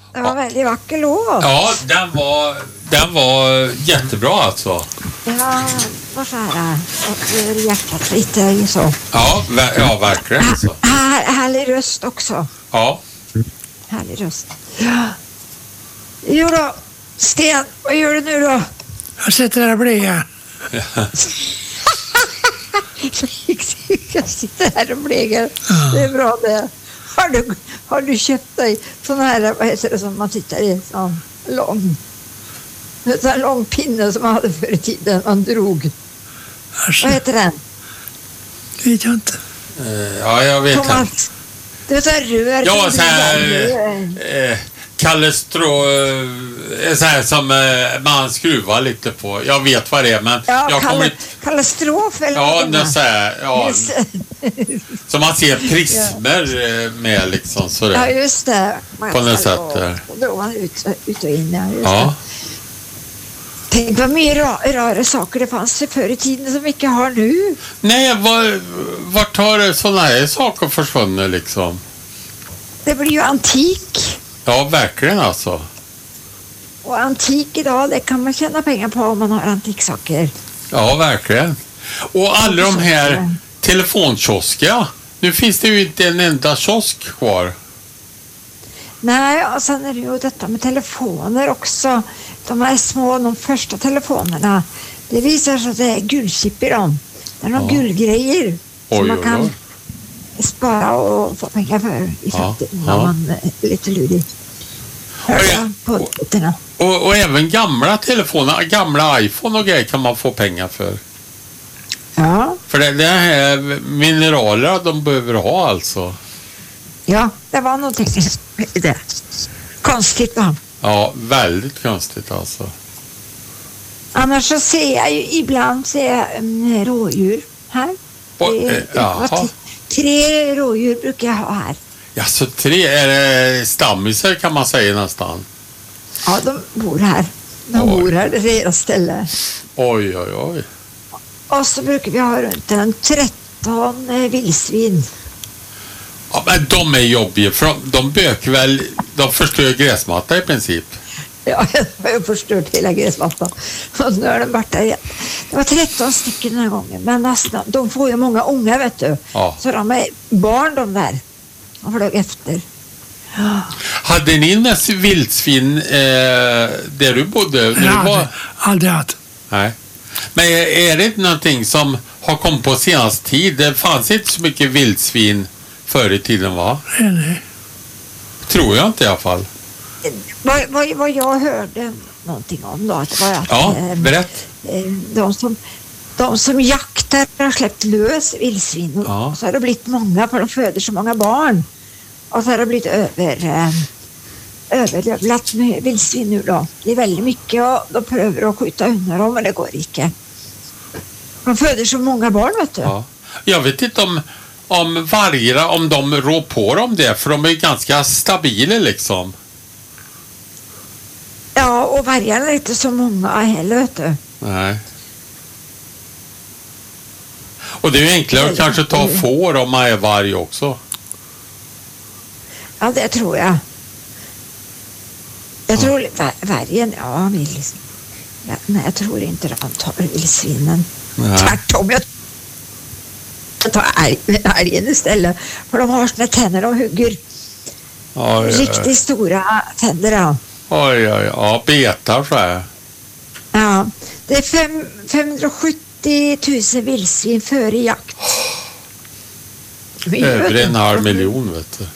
Det var väldigt vacker låt. Ja, den var jättebra alltså. Ja, var så här. Och hjärtat lite så. Ja, verkligen alltså. Härlig röst också. Ja. Härlig röst. Ja. Jo då, Sten, vad gör du nu då? Jag sitter där och blir. Jag sitter här och blegar. Det är bra det. Har du köpt dig sån här, vad heter det som man tittar i? Sån lång pinne som man hade förr i tiden. Man drog. Vad heter den? Det vet jag inte. Ja, jag vet inte. Det är så här rör. Ja, så här Kallestrå, så här som man skruvar lite på. Jag vet vad det är, men jag kommer inte... Kalestrof eller ja, det så här, ja. Så man ser prismer med liksom sådär. Ja, just det. På något sätt. Och då var ut och in. Ja, just ja. Det. Tänk vad mycket rara saker det fanns förr i tiden som vi inte har nu. Nej, vart har sådana här saker försvunnit liksom? Det blir ju antik. Ja, verkligen alltså. Och antik idag, det kan man tjäna pengar på om man har antiksaker. Ja, verkligen. Och alla de här telefonkiosker, nu finns det ju inte en enda kiosk kvar. Nej, och sen är det ju detta med telefoner också. De här små, de första telefonerna. Det visar sig att det är guldchip i dem. Det är några guldgrejer som man kan spara och få pengar för i framtiden. När man är lite lurig. Och även gamla telefoner, gamla iPhone och grejer kan man få pengar för. Ja. För det här mineraler de behöver ha alltså. Ja, det var någonting i det. Konstigt va? Ja, väldigt konstigt alltså. Annars så ser jag ju ibland rådjur här. Tre rådjur brukar jag ha här. Ja, så 3 är det stammisar kan man säga nästan. Ja, de bor här. Bor här, det är deras ställe. Oj. Och så brukar vi ha runt 13 vildsvin. Ja, men de är jobbiga för de böker väl, de förstör gräsmatta i princip. Ja, jag har förstört hela gräsmattan. Och nu har den varit där igen. Det var 13 stycken den här gången. Men de får ju många unga, vet du. Ja. Så de är barn de där. De flög efter. Ja. Hade ni mest vildsvin där du bodde? Aldrig haft. Nej. Men är det inte någonting som har kommit på senaste tid? Det fanns inte så mycket vildsvin förr i tiden, va? Nej. Tror jag inte i alla fall. Vad jag hörde någonting om då, att var att berätt. De som jaktar har släppt lös vildsvin. Ja. Så har det blivit många, för de föder så många barn. Och så har det blivit överlevlat med vildsvin nu då. Det är väldigt mycket och de prövar att skjuta undan dem, men det går inte. De föder så många barn, vet du. Ja. Jag vet inte om vargarna, om de rår på dem det, för de är ganska stabila liksom. Ja, och vargarna är inte så många heller, vet du. Nej. Och det är ju enklare att kanske ta får om man är varg också. Ja, det tror jag. Jag tror vargen, nej, jag tror inte de tar vildsvinen. Tvärtom, jag tar älgen istället. För de har såna tänder och hugger. Riktigt stora tänder. Ja. Oj, ja, betar så här. Ja, det är 570 000 vildsvin före jakt. Över 500 000, vet du.